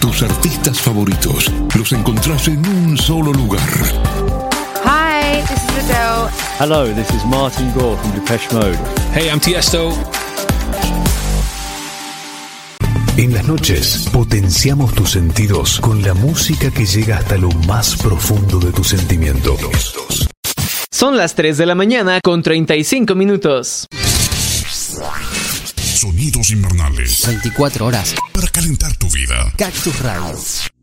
Tus artistas favoritos los encontrás en un solo lugar. Hi, this is Adele. Hello, this is Martin Gore from Depeche Mode. Hey, I'm Tiesto. En las noches potenciamos tus sentidos con la música que llega hasta lo más profundo de tus sentimientos. Son las 3 de la mañana con 35 minutos. Sonidos invernales. 24 horas para calentar tu vida. Cactus Radio.